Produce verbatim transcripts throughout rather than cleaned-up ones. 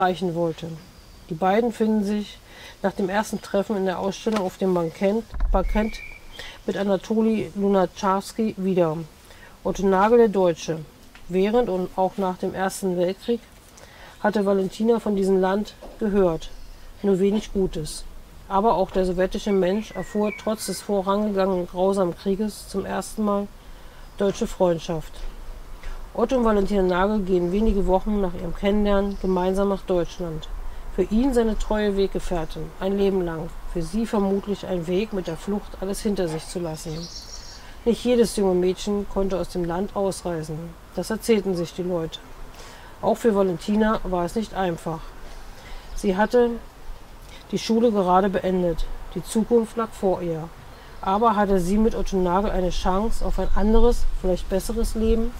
erreichen wollte. Die beiden finden sich nach dem ersten Treffen in der Ausstellung auf dem Bankett, Bankett mit Anatoli Lunacharsky wieder. Otto Nagel, der Deutsche. Während und auch nach dem Ersten Weltkrieg hatte Valentina von diesem Land gehört, nur wenig Gutes. Aber auch der sowjetische Mensch erfuhr trotz des vorangegangenen grausamen Krieges zum ersten Mal deutsche Freundschaft. Otto und Valentina Nagel gehen wenige Wochen nach ihrem Kennenlernen gemeinsam nach Deutschland. Für ihn seine treue Weggefährtin, ein Leben lang. Für sie vermutlich ein Weg, mit der Flucht alles hinter sich zu lassen. Nicht jedes junge Mädchen konnte aus dem Land ausreisen. Das erzählten sich die Leute. Auch für Valentina war es nicht einfach. Sie hatte die Schule gerade beendet. Die Zukunft lag vor ihr. Aber hatte sie mit Otto Nagel eine Chance auf ein anderes, vielleicht besseres Leben?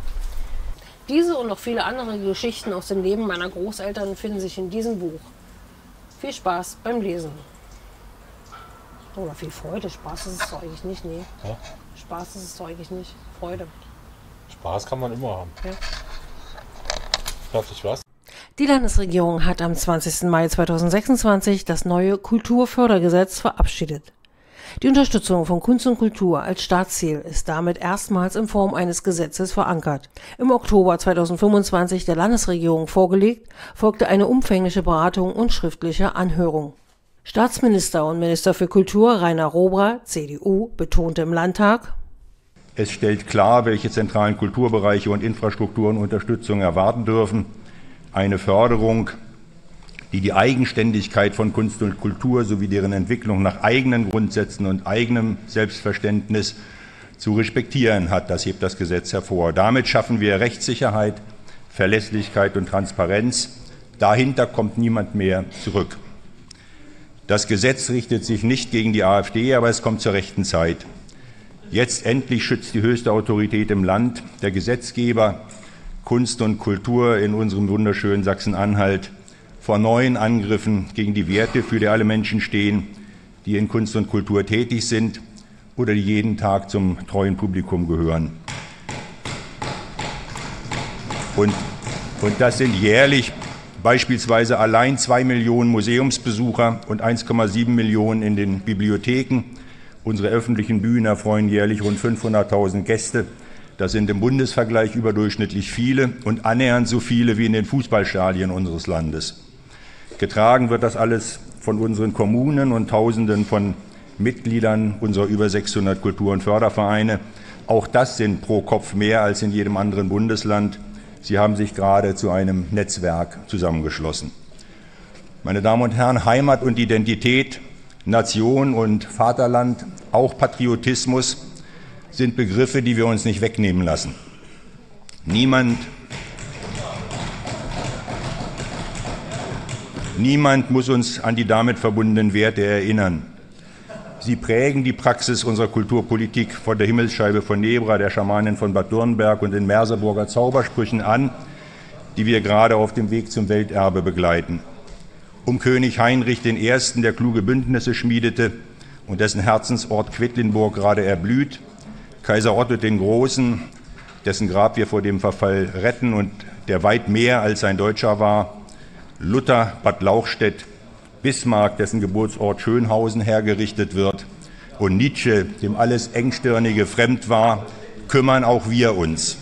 Diese und noch viele andere Geschichten aus dem Leben meiner Großeltern finden sich in diesem Buch. Viel Spaß beim Lesen. Oder viel Freude. Spaß ist es doch eigentlich nicht. Nee. Ja? Spaß ist es doch eigentlich nicht. Freude. Spaß kann man immer haben. Ja. Darf ich was? Die Landesregierung hat am zwanzigsten Mai zweitausendsechsundzwanzig das neue Kulturfördergesetz verabschiedet. Die Unterstützung von Kunst und Kultur als Staatsziel ist damit erstmals in Form eines Gesetzes verankert. Im Oktober zweitausendfünfundzwanzig der Landesregierung vorgelegt, folgte eine umfängliche Beratung und schriftliche Anhörung. Staatsminister und Minister für Kultur Rainer Robrer, C D U, betonte im Landtag: Es stellt klar, welche zentralen Kulturbereiche und Infrastrukturen Unterstützung erwarten dürfen. Eine Förderung, die die Eigenständigkeit von Kunst und Kultur sowie deren Entwicklung nach eigenen Grundsätzen und eigenem Selbstverständnis zu respektieren hat. Das hebt das Gesetz hervor. Damit schaffen wir Rechtssicherheit, Verlässlichkeit und Transparenz. Dahinter kommt niemand mehr zurück. Das Gesetz richtet sich nicht gegen die AfD, aber es kommt zur rechten Zeit. Jetzt endlich schützt die höchste Autorität im Land, der Gesetzgeber, Kunst und Kultur in unserem wunderschönen Sachsen-Anhalt vor neuen Angriffen gegen die Werte, für die alle Menschen stehen, die in Kunst und Kultur tätig sind oder die jeden Tag zum treuen Publikum gehören. Und, und das sind jährlich beispielsweise allein zwei Millionen Museumsbesucher und eins Komma sieben Millionen in den Bibliotheken. Unsere öffentlichen Bühnen erfreuen jährlich rund fünfhunderttausend Gäste. Das sind im Bundesvergleich überdurchschnittlich viele und annähernd so viele wie in den Fußballstadien unseres Landes. Getragen wird das alles von unseren Kommunen und Tausenden von Mitgliedern unserer über sechshundert Kultur- und Fördervereine. Auch das sind pro Kopf mehr als in jedem anderen Bundesland. Sie haben sich gerade zu einem Netzwerk zusammengeschlossen. Meine Damen und Herren, Heimat und Identität, Nation und Vaterland, auch Patriotismus sind Begriffe, die wir uns nicht wegnehmen lassen. Niemand, niemand muss uns an die damit verbundenen Werte erinnern. Sie prägen die Praxis unserer Kulturpolitik von der Himmelsscheibe von Nebra, der Schamanin von Bad Dürnberg und den Merseburger Zaubersprüchen an, die wir gerade auf dem Weg zum Welterbe begleiten. Um König Heinrich der Erste., der kluge Bündnisse schmiedete und dessen Herzensort Quedlinburg gerade erblüht, Kaiser Otto den Großen, dessen Grab wir vor dem Verfall retten und der weit mehr als ein Deutscher war, Luther, Bad Lauchstädt, Bismarck, dessen Geburtsort Schönhausen hergerichtet wird, und Nietzsche, dem alles Engstirnige fremd war, kümmern auch wir uns.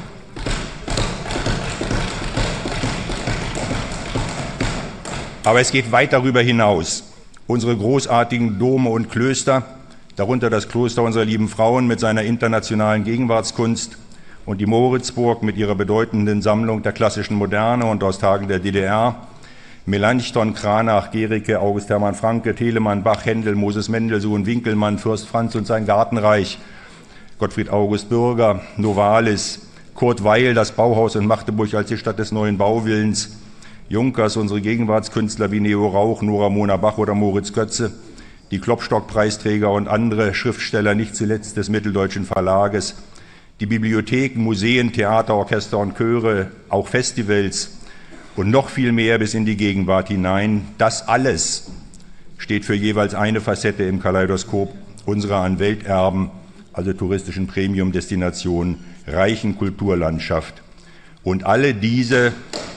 Aber es geht weit darüber hinaus. Unsere großartigen Dome und Klöster, darunter das Kloster unserer lieben Frauen mit seiner internationalen Gegenwartskunst und die Moritzburg mit ihrer bedeutenden Sammlung der klassischen Moderne und aus Tagen der D D R, Melanchthon, Cranach, Gericke, August Hermann Francke, Telemann, Bach, Händel, Moses Mendelssohn, Winkelmann, Fürst Franz und sein Gartenreich, Gottfried August Bürger, Novalis, Kurt Weil, das Bauhaus in Magdeburg als die Stadt des neuen Bauwillens, Junkers, unsere Gegenwartskünstler wie Neo Rauch, Nora Mona Bach oder Moritz Götze, die Klopstock-Preisträger und andere Schriftsteller, nicht zuletzt des Mitteldeutschen Verlages, die Bibliotheken, Museen, Theater, Orchester und Chöre, auch Festivals und noch viel mehr bis in die Gegenwart hinein. Das alles steht für jeweils eine Facette im Kaleidoskop unserer an Welterben, also touristischen Premium-Destinationen, reichen Kulturlandschaft. Und alle diese